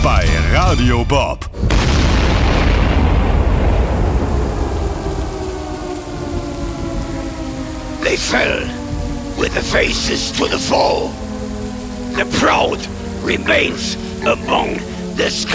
bei Radio Bob. They fell with their faces to the foe. The proud remains among the scum.